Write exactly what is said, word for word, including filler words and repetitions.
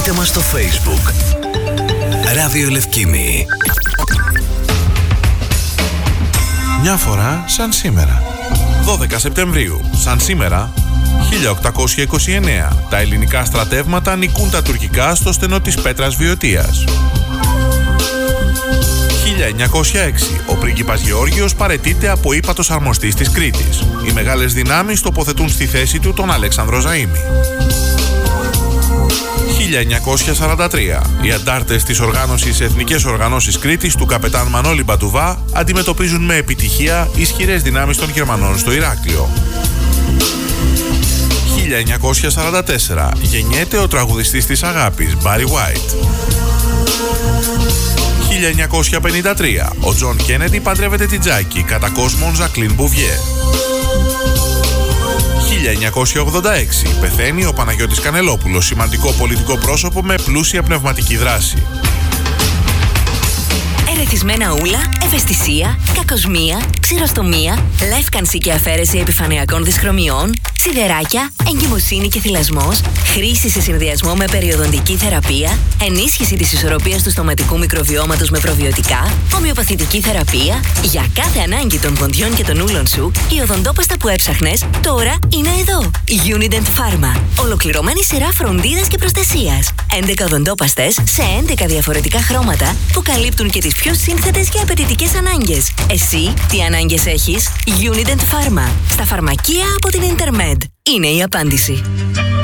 Βρείτε μας στο Facebook Ράδιο Λευκήμη. Μια φορά σαν σήμερα, δώδεκα Σεπτεμβρίου, σαν σήμερα χίλια οκτακόσια είκοσι εννέα, τα ελληνικά στρατεύματα νικούν τα τουρκικά στο στενό της Πέτρας Βιωτίας. χίλια εννιακόσια έξι, ο πρίγκιπας Γεώργιος παραιτείται από ύπατος αρμοστής της Κρήτης. Οι μεγάλες δυνάμεις τοποθετούν στη θέση του τον Αλέξανδρο Ζαΐμι. χίλια εννιακόσια σαράντα τρία, οι αντάρτες της οργάνωσης Εθνικές Οργανώσεις Κρήτης του καπετάν Μανώλη Μπατουβά αντιμετωπίζουν με επιτυχία ισχυρές δυνάμεις των Γερμανών στο Ηράκλειο. χίλια εννιακόσια σαράντα τέσσερα, γεννιέται ο τραγουδιστής της αγάπης Μπάρι Γουάιτ. χίλια εννιακόσια πενήντα τρία, ο Τζον Κέννεντι παντρεύεται την Τζάκη, κατά κόσμον Ζακλίν Μπουβιέ. χίλια εννιακόσια ογδόντα έξι, πεθαίνει ο Παναγιώτης Κανελόπουλος, σημαντικό πολιτικό πρόσωπο με πλούσια πνευματική δράση. Ερεθισμένα ούλα, ευαισθησία, κακοσμία, ξηροστομία, λεύκανση και αφαίρεση επιφανειακών δυσχρωμιών, σιδεράκια, εγκυμοσύνη και θυλασμός, χρήση σε συνδυασμό με περιοδοντική θεραπεία, ενίσχυση της ισορροπίας του στοματικού μικροβιώματος με προβιωτικά, ομοιοπαθητική θεραπεία. Για κάθε ανάγκη των δοντιών και των ούλων σου, η οδοντόπαστα που έψαχνες τώρα είναι εδώ. Unident Pharma. Ολοκληρωμένη σειρά φροντίδας και προστασίας. έντεκα οδοντόπαστες σε έντεκα διαφορετικά χρώματα που καλύπτουν και τις πιο σύνθετες και απαιτητικές ανάγκες. Εσύ τι ανάγκες έχεις? Unident Pharma. Στα φαρμακεία από την Intermed. Είναι η απάντηση.